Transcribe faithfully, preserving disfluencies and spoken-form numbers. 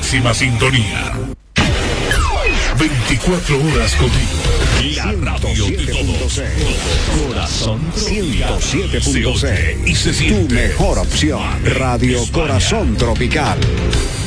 máxima sintonía. veinticuatro horas contigo. La radio de todos. Corazón ciento siete punto seis. Y se siente. Tu mejor opción. Radio Corazón Tropical.